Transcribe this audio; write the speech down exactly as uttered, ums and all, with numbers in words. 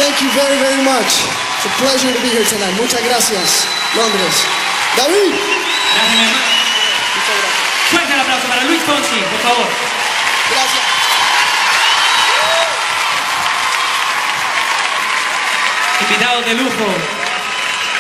Thank you very, very much. It's a pleasure to be here tonight. Muchas gracias, Londres. David. Gracias, mi hermano. Muchas gracias. Fuerte el aplauso para Luis Fonsi, por favor. Gracias. Invitados de lujo.